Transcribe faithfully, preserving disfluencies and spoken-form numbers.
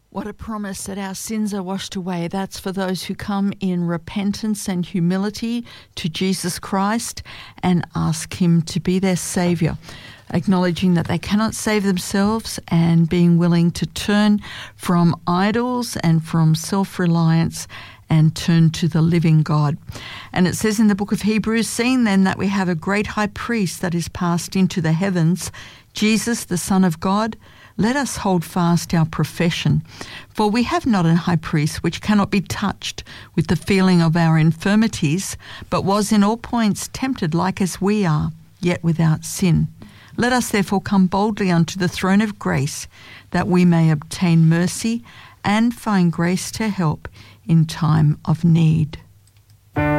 What a promise that our sins are washed away. That's for those who come in repentance and humility to Jesus Christ and ask him to be their saviour, acknowledging that they cannot save themselves and being willing to turn from idols and from self-reliance and turn to the living God. And it says in the book of Hebrews, seeing then that we have a great high priest that is passed into the heavens, Jesus, the Son of God, let us hold fast our profession. For we have not a high priest which cannot be touched with the feeling of our infirmities, but was in all points tempted like as we are, yet without sin. Let us therefore come boldly unto the throne of grace, that we may obtain mercy and find grace to help in time of need.